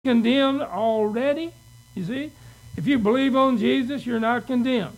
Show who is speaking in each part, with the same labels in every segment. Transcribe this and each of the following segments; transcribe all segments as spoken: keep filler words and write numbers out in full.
Speaker 1: condemned already. You see, if you believe on Jesus, you're not condemned.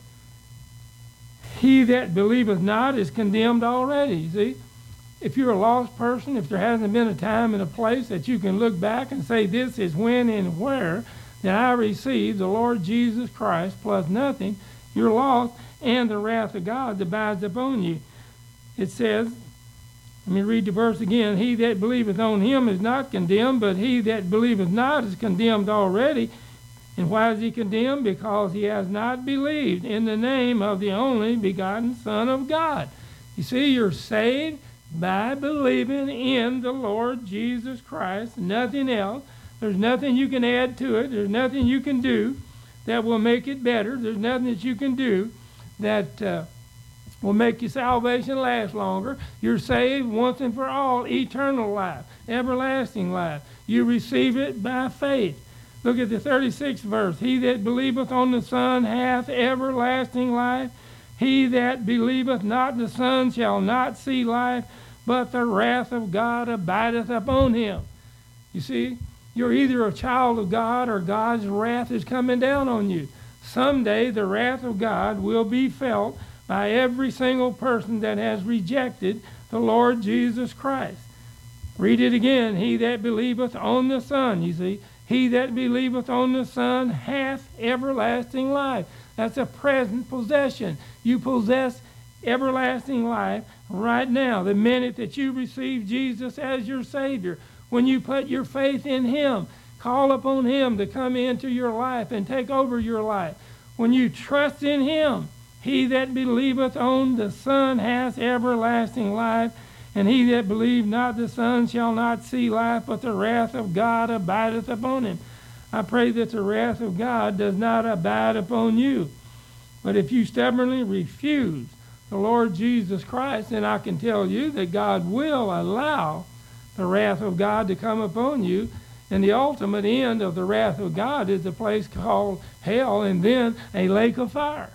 Speaker 1: He that believeth not is condemned already. You see, if you're a lost person, if there hasn't been a time and a place that you can look back and say, this is when and where that I received the Lord Jesus Christ plus nothing, you're lost, and the wrath of God abides upon you. It says, let me read the verse again. He that believeth on him is not condemned, but he that believeth not is condemned already. And why is he condemned? Because he has not believed in the name of the only begotten Son of God. You see, you're saved by believing in the Lord Jesus Christ, nothing else. There's nothing you can add to it. There's nothing you can do that will make it better. There's nothing that you can do that uh, will make your salvation last longer. You're saved once and for all, eternal life, everlasting life. You receive it by faith. Look at the thirty-sixth verse. He that believeth on the Son hath everlasting life. He that believeth not the Son shall not see life, but the wrath of God abideth upon him. You see, you're either a child of God or God's wrath is coming down on you. Someday the wrath of God will be felt by every single person that has rejected the Lord Jesus Christ. Read it again. He that believeth on the Son, you see, he that believeth on the Son hath everlasting life. That's a present possession. You possess everlasting life right now, the minute that you receive Jesus as your Savior. When you put your faith in him, call upon him to come into your life and take over your life. When you trust in him, he that believeth on the Son hath everlasting life, and he that believeth not the Son shall not see life, but the wrath of God abideth upon him. I pray that the wrath of God does not abide upon you. But if you stubbornly refuse the Lord Jesus Christ, then I can tell you that God will allow the wrath of God to come upon you. And the ultimate end of the wrath of God is a place called hell, and then a lake of fire.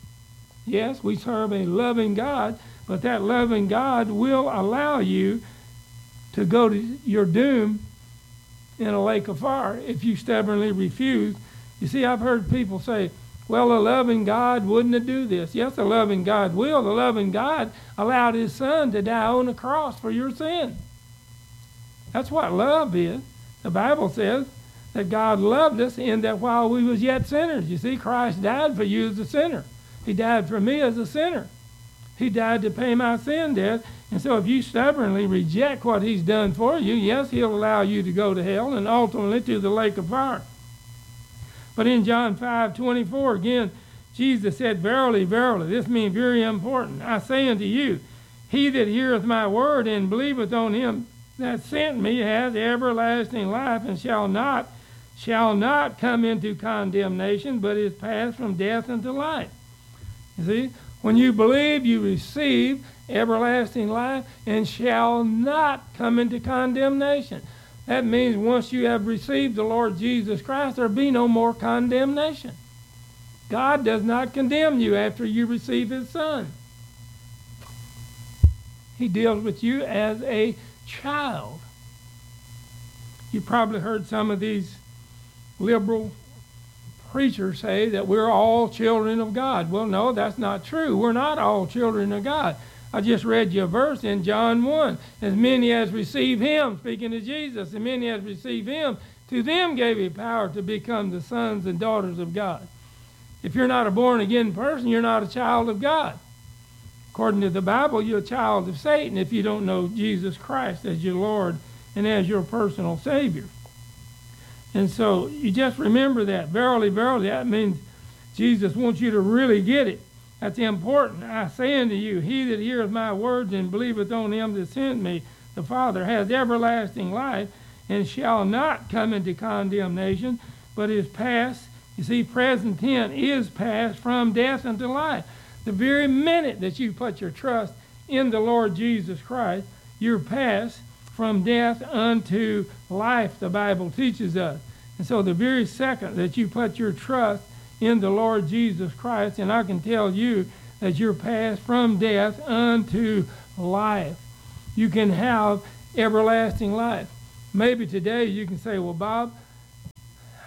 Speaker 1: Yes, we serve a loving God, but that loving God will allow you to go to your doom in a lake of fire if you stubbornly refuse. You see, I've heard people say, well, a loving God wouldn't do this. Yes, a loving God will. The loving God allowed his Son to die on the cross for your sin. That's what love is. The Bible says that God loved us in that while we was yet sinners. You see, Christ died for you as a sinner. He died for me as a sinner. He died to pay my sin debt. And so if you stubbornly reject what he's done for you, yes, he'll allow you to go to hell and ultimately to the lake of fire. But in John five twenty-four, again, Jesus said, verily, verily, this means very important. I say unto you, he that heareth my word and believeth on him that sent me has everlasting life, and shall not, shall not come into condemnation, but is passed from death into life. You see, when you believe, you receive everlasting life and shall not come into condemnation. That means once you have received the Lord Jesus Christ, there be no more condemnation. God does not condemn you after you receive his Son. He deals with you as a child. You probably heard some of these liberal preachers say that we're all children of God. Well, no, that's not true. We're not all children of God. I just read you a verse in John one. As many as receive him, speaking to Jesus, as many as receive him, to them gave he power to become the sons and daughters of God. If you're not a born-again person, you're not a child of God. According to the Bible, you're a child of Satan if you don't know Jesus Christ as your Lord and as your personal Savior. And so you just remember that. Verily, verily, that means Jesus wants you to really get it. That's important. I say unto you, he that heareth my words and believeth on him that sent me, the Father, has everlasting life, and shall not come into condemnation, but is passed. You see, present tense is passed from death unto life. The very minute that you put your trust in the Lord Jesus Christ, you're passed from death unto life, the Bible teaches us. And so the very second that you put your trust in the Lord Jesus Christ, and I can tell you that you're passed from death unto life. You can have everlasting life. Maybe today you can say, well, Bob,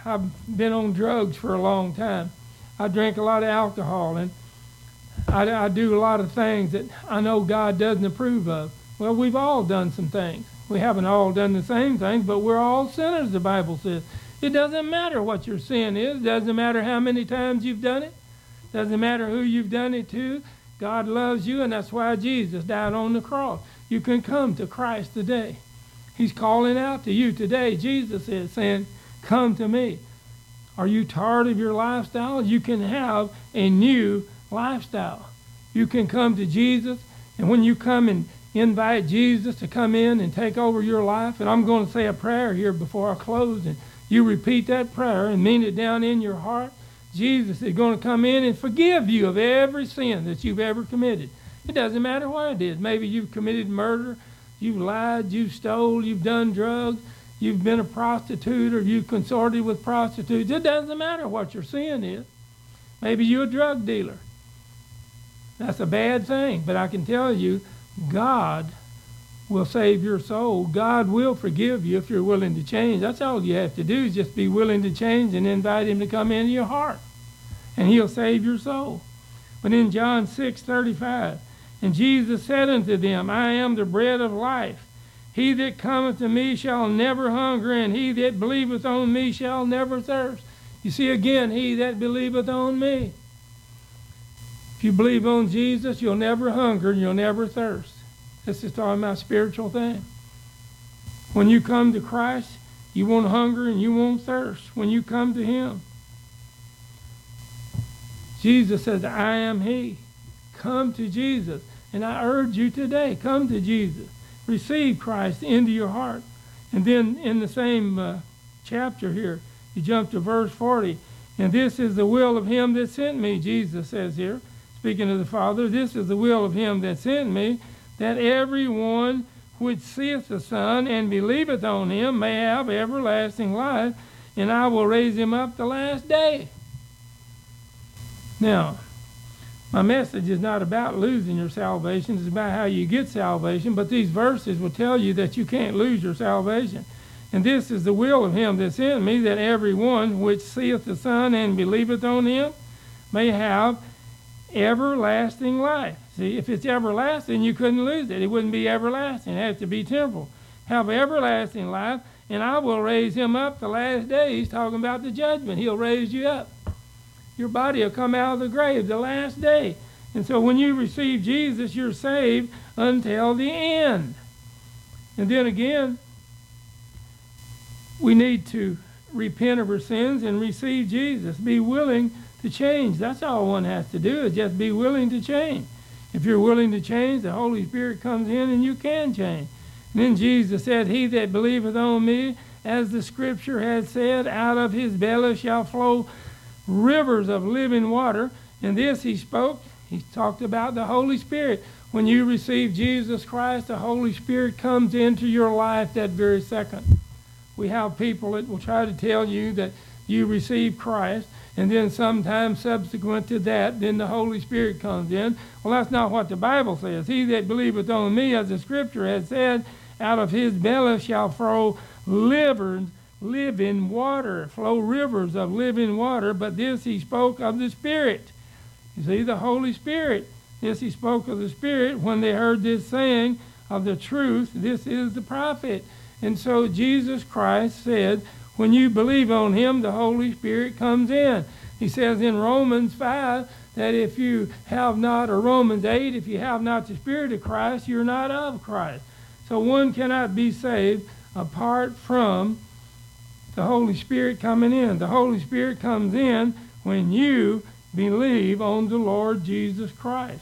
Speaker 1: I've been on drugs for a long time. I drink a lot of alcohol, and I, I do a lot of things that I know God doesn't approve of. Well, we've all done some things. We haven't all done the same things, but we're all sinners, the Bible says. It doesn't matter what your sin is. It doesn't matter how many times you've done it. It doesn't matter who you've done it to. God loves you, and that's why Jesus died on the cross. You can come to Christ today. He's calling out to you today. Jesus is saying, come to me. Are you tired of your lifestyle? You can have a new lifestyle. You can come to Jesus, and when you come and invite Jesus to come in and take over your life, and I'm going to say a prayer here before I close, and you repeat that prayer and mean it down in your heart. Jesus is going to come in and forgive you of every sin that you've ever committed. It doesn't matter what it is. Maybe you've committed murder, you've lied, you've stole, you've done drugs, you've been a prostitute, or you've consorted with prostitutes. It doesn't matter what your sin is. Maybe you're a drug dealer. That's a bad thing, but I can tell you, God will save your soul. God will forgive you if you're willing to change. That's all you have to do, is just be willing to change and invite him to come into your heart, and he'll save your soul. But in John six thirty-five, and Jesus said unto them, I am the bread of life. He that cometh to me shall never hunger, and he that believeth on me shall never thirst. You see again, he that believeth on me. If you believe on Jesus, you'll never hunger and you'll never thirst. This is talking about spiritual thing. When you come to Christ, you won't hunger and you won't thirst when you come to him. Jesus says, I am he. Come to Jesus. And I urge you today, come to Jesus. Receive Christ into your heart. And then in the same uh, chapter here, you jump to verse forty. And this is the will of him that sent me, Jesus says here, speaking of the Father. This is the will of him that sent me, that every one which seeth the Son and believeth on him may have everlasting life, and I will raise him up the last day. Now, my message is not about losing your salvation. It's about how you get salvation. But these verses will tell you that you can't lose your salvation. And this is the will of him that sent me, that every one which seeth the Son and believeth on him may have everlasting life. See, if it's everlasting, you couldn't lose it. It wouldn't be everlasting. It has to be temporal. Have everlasting life, and I will raise him up the last day. He's talking about the judgment. He'll raise you up. Your body will come out of the grave the last day. And so when you receive Jesus, you're saved until the end. And then again, we need to repent of our sins and receive Jesus. Be willing to change. That's all one has to do, is just be willing to change. If you're willing to change, the Holy Spirit comes in and you can change. And then Jesus said, he that believeth on me, as the scripture has said, out of his belly shall flow rivers of living water. And this he spoke, he talked about the Holy Spirit. When you receive Jesus Christ, the Holy Spirit comes into your life that very second. We have people that will try to tell you that you receive Christ, and then sometime subsequent to that, then the Holy Spirit comes in. Well, that's not what the Bible says. He that believeth on me, as the scripture has said, out of his belly shall flow livers, living water, flow rivers of living water. But this he spoke of the Spirit. You see, the Holy Spirit. This he spoke of the Spirit when they heard this saying of the truth. This is the prophet. And so Jesus Christ said, when you believe on him, the Holy Spirit comes in. He says in Romans five that if you have not, or Romans eight, if you have not the Spirit of Christ, you're not of Christ. So one cannot be saved apart from the Holy Spirit coming in. The Holy Spirit comes in when you believe on the Lord Jesus Christ.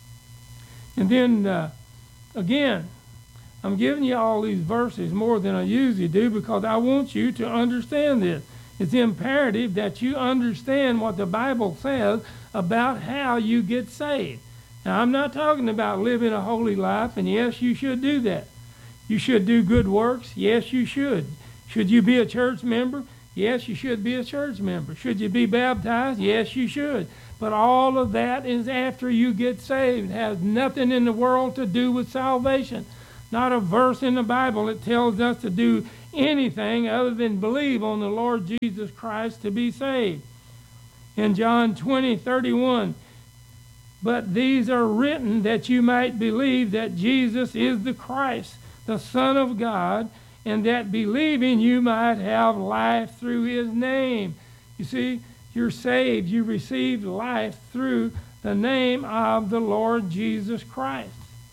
Speaker 1: And then, uh, again, I'm giving you all these verses more than I usually do because I want you to understand this. It's imperative that you understand what the Bible says about how you get saved. Now, I'm not talking about living a holy life, and yes, you should do that. You should do good works. Yes, you should. Should you be a church member? Yes, you should be a church member. Should you be baptized? Yes, you should. But all of that is after you get saved. It has nothing in the world to do with salvation. Not a verse in the Bible that tells us to do anything other than believe on the Lord Jesus Christ to be saved. In John twenty thirty-one, but these are written that you might believe that Jesus is the Christ, the Son of God, and that believing you might have life through his name. You see, you're saved. You received life through the name of the Lord Jesus Christ.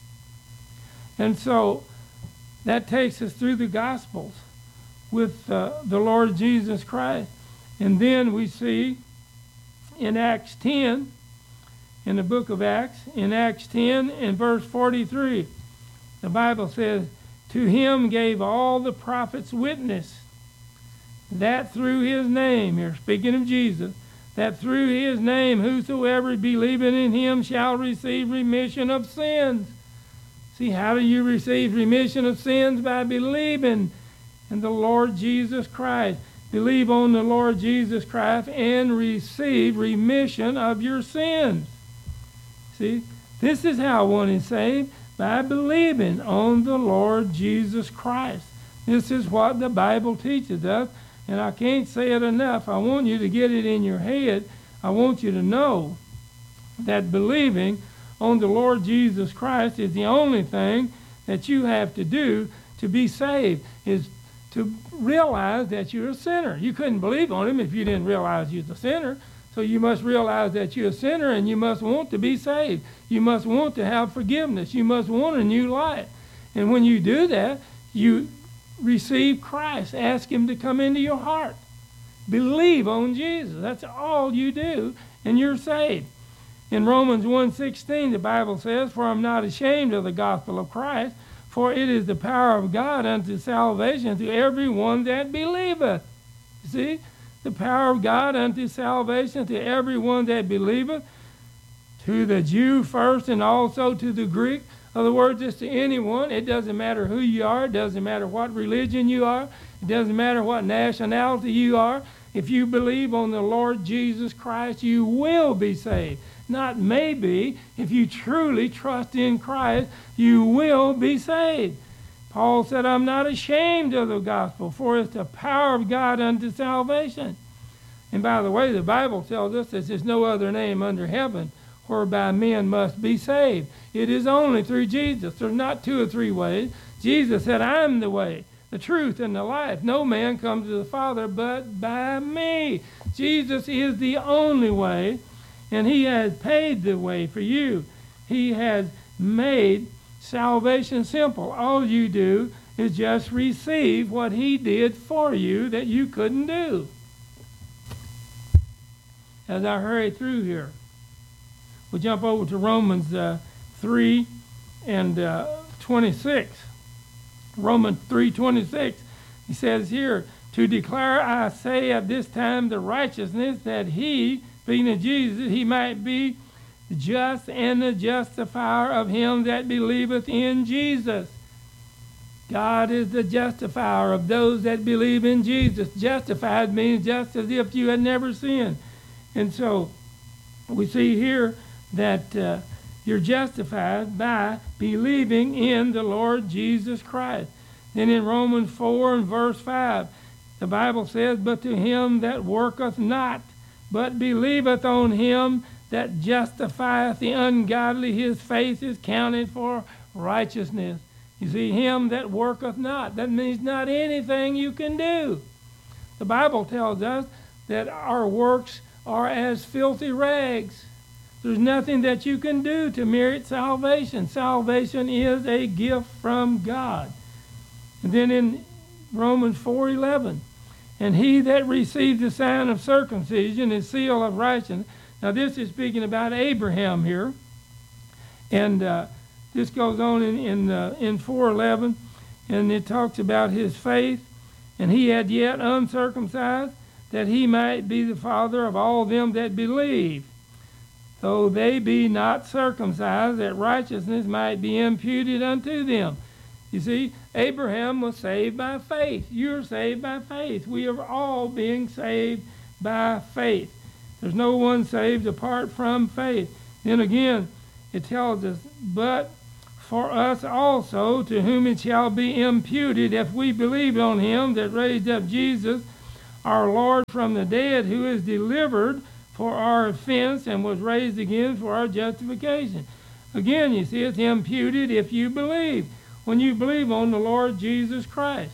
Speaker 1: And so that takes us through the Gospels with uh, the Lord Jesus Christ. And then we see in Acts ten, in the book of Acts, in Acts ten and verse forty-three, the Bible says, to him gave all the prophets witness that through his name, here speaking of Jesus, that through his name whosoever believeth in him shall receive remission of sins. See, how do you receive remission of sins? By believing in the Lord Jesus Christ. Believe on the Lord Jesus Christ and receive remission of your sins. See, this is how one is saved, by believing on the Lord Jesus Christ. This is what the Bible teaches us, and I can't say it enough. I want you to get it in your head. I want you to know that believing on the Lord Jesus Christ is the only thing that you have to do to be saved, is to realize that you're a sinner. You couldn't believe on him if you didn't realize you're a sinner. So you must realize that you're a sinner, and you must want to be saved. You must want to have forgiveness. You must want a new life. And when you do that, you receive Christ. Ask him to come into your heart. Believe on Jesus. That's all you do, and you're saved. In Romans one sixteen, the Bible says, for I'm not ashamed of the gospel of Christ, for it is the power of God unto salvation to every one that believeth. You see? The power of God unto salvation to everyone that believeth, to the Jew first and also to the Greek. In other words, it's to anyone. It doesn't matter who you are. It doesn't matter what religion you are. It doesn't matter what nationality you are. If you believe on the Lord Jesus Christ, you will be saved. Not maybe. If you truly trust in Christ, you will be saved. Paul said, I'm not ashamed of the gospel, for it's the power of God unto salvation. And by the way, the Bible tells us that there's no other name under heaven whereby men must be saved. It is only through Jesus. There's not two or three ways. Jesus said, I'm the way, the truth, and the life. No man comes to the Father but by me. Jesus is the only way, and he has paid the way for you. He has made salvation simple. All you do is just receive what he did for you that you couldn't do. As I hurry through here, we'll jump over to Romans uh, three and uh, twenty-six. Romans three twenty-six, he says here, to declare, I say, at this time the righteousness that he, being of Jesus, he might be just and the justifier of him that believeth in Jesus. God is the justifier of those that believe in Jesus. Justified means just as if you had never sinned. And so we see here that uh, you're justified by believing in the Lord Jesus Christ. Then in Romans four and verse five, the Bible says, but to him that worketh not, but believeth on him that justifieth the ungodly, his faith is counted for righteousness. You see, him that worketh not. That means not anything you can do. The Bible tells us that our works are as filthy rags. There's nothing that you can do to merit salvation. Salvation is a gift from God. And then in Romans four eleven, and he that received the sign of circumcision is seal of righteousness. Now this is speaking about Abraham here. And uh, this goes on in, in, uh, in four eleven, and it talks about his faith. And he had yet uncircumcised, that he might be the father of all them that believe, though they be not circumcised, that righteousness might be imputed unto them. You see, Abraham was saved by faith. You're saved by faith. We are all being saved by faith. There's no one saved apart from faith. Then again, it tells us, but for us also, to whom it shall be imputed, if we believe on him that raised up Jesus, our Lord, from the dead, who is delivered for our offense and was raised again for our justification. Again, you see, it's imputed if you believe, when you believe on the Lord Jesus Christ.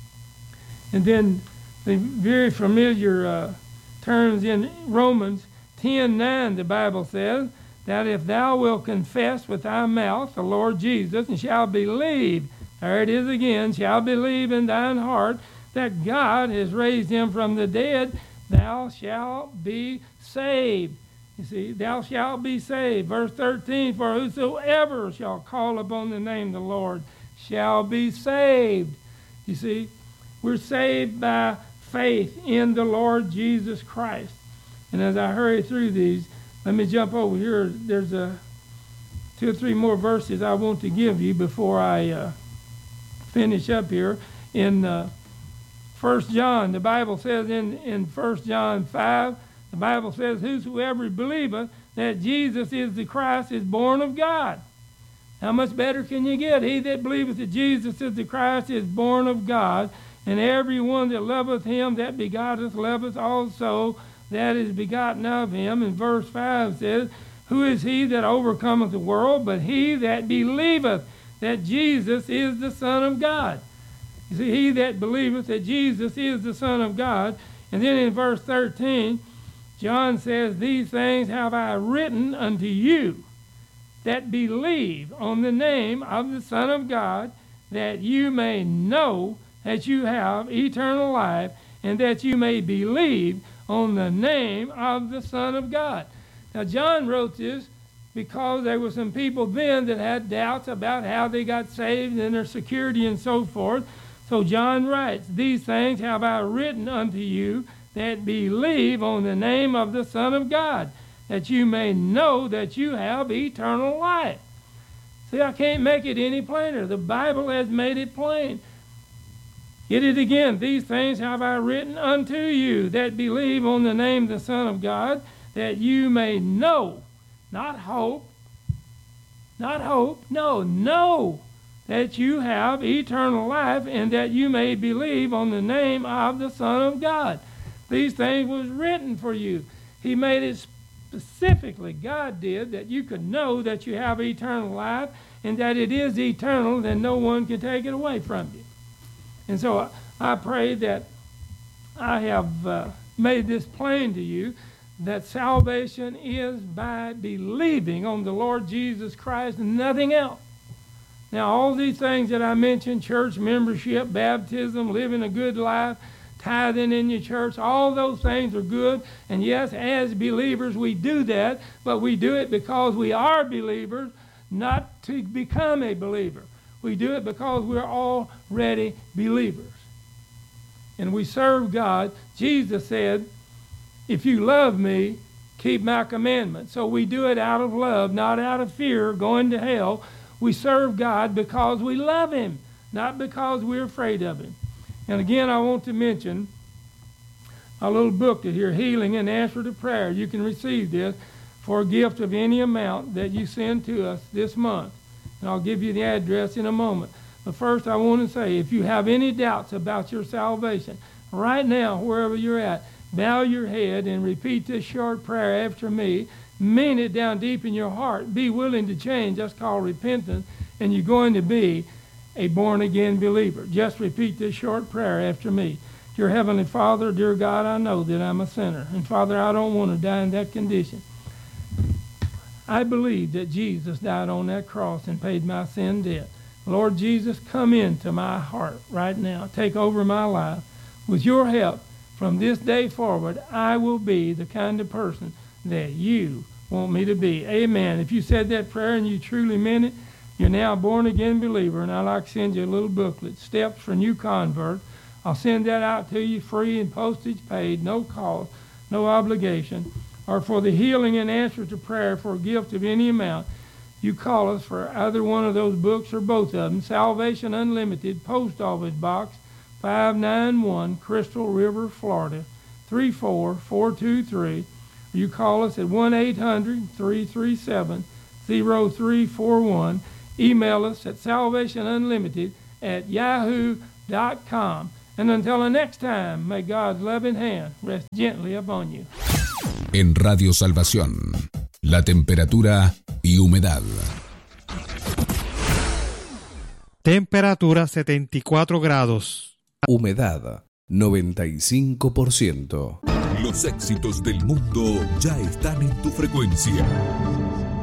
Speaker 1: And then the very familiar uh, terms in Romans ten nine, the Bible says, that if thou wilt confess with thy mouth the Lord Jesus, and shall believe, there it is again, shall believe in thine heart that God has raised him from the dead, thou shalt be saved. You see, thou shalt be saved. Verse thirteen, for whosoever shall call upon the name of the Lord shall be saved. You see, we're saved by faith in the Lord Jesus Christ. And as I hurry through these, let me jump over here. There's a two or three more verses I want to give you before I uh, finish up here. In uh, First John, the Bible says in, in First John five, the Bible says, whosoever believeth that Jesus is the Christ is born of God. How much better can you get? He that believeth that Jesus is the Christ is born of God, and every one that loveth him that begotteth loveth also that is begotten of him. And verse five says, who is he that overcometh the world, but he that believeth that Jesus is the Son of God. You see, he that believeth that Jesus is the Son of God. And then in verse thirteen, John says, these things have I written unto you that believe on the name of the Son of God, that you may know that you have eternal life, and that you may believe on the name of the Son of God. Now, John wrote this because there were some people then that had doubts about how they got saved and their security and so forth. So John writes, these things have I written unto you that believe on the name of the Son of God, that you may know that you have eternal life. See, I can't make it any plainer. The Bible has made it plain. Get it again. These things have I written unto you that believe on the name of the Son of God, that you may know, not hope, not hope, no, know that you have eternal life, and that you may believe on the name of the Son of God. These things was written for you. He made it specifically, God did, that you could know that you have eternal life, and that it is eternal, then no one can take it away from you. And so I pray that I have uh, made this plain to you, that salvation is by believing on the Lord Jesus Christ and nothing else. Now, all these things that I mentioned, church membership, baptism, living a good life, tithing in your church, all those things are good. And yes, as believers, we do that, but we do it because we are believers, not to become a believer. We do it because we're already believers. And we serve God. Jesus said, if you love me, keep my commandments. So we do it out of love, not out of fear, going to hell. We serve God because we love him, not because we're afraid of him. And again, I want to mention a little booklet here, Healing and Answer to Prayer. You can receive this for a gift of any amount that you send to us this month. And I'll give you the address in a moment. But first, I want to say, if you have any doubts about your salvation, right now, wherever you're at, bow your head and repeat this short prayer after me. Mean it down deep in your heart. Be willing to change. That's called repentance. And you're going to be a born-again believer. Just repeat this short prayer after me. Dear Heavenly Father, dear God, I know that I'm a sinner. And Father, I don't want to die in that condition. I believe that Jesus died on that cross and paid my sin debt. Lord Jesus, come into my heart right now. Take over my life. With your help, from this day forward, I will be the kind of person that you want me to be. Amen. If you said that prayer and you truly meant it, you're now a born-again believer, and I'd like to send you a little booklet, Steps for New Convert. I'll send that out to you free and postage paid, no cost, no obligation. Or for the healing and answer to prayer for a gift of any amount, you call us for either one of those books or both of them. Salvation Unlimited, Post Office Box five nine one, Crystal River, Florida, three four four two three. You call us at one eight hundred, three three seven, zero three four one. email us at salvationunlimited at yahoo dot com. And until the next time, may God's loving hand rest gently upon you.
Speaker 2: En Radio Salvación, la temperatura y humedad.
Speaker 3: Temperatura setenta y cuatro grados.
Speaker 4: Humedad noventa y cinco por ciento.
Speaker 2: Los éxitos del mundo ya están en tu frecuencia.